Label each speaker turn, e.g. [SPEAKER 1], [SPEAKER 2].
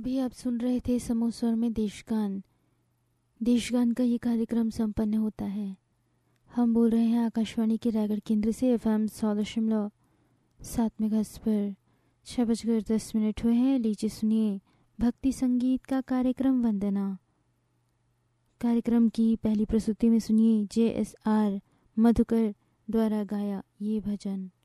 [SPEAKER 1] अभी आप सुन रहे थे समूह स्वर में देशगान। देशगान का ये कार्यक्रम संपन्न होता है। हम बोल रहे हैं आकाशवाणी के रायगढ़ केंद्र से FM 100.7 मेगाहर्ट्ज़ पर। 6:10 हुए हैं। लीजिए सुनिए भक्ति संगीत का कार्यक्रम वंदना। कार्यक्रम की पहली प्रस्तुति में सुनिए JSR मधुकर द्वारा गाया ये भजन।